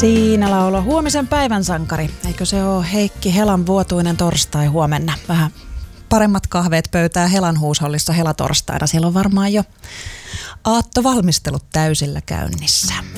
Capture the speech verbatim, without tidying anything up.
Siinä laulo huomisen päivän sankari. Eikö se ole Heikki Helan vuotuinen torstai huomenna? Vähän paremmat kahveet pöytää Helan huushollissa helatorstaina. Siellä on varmaan jo aattovalmistelut täysillä käynnissä.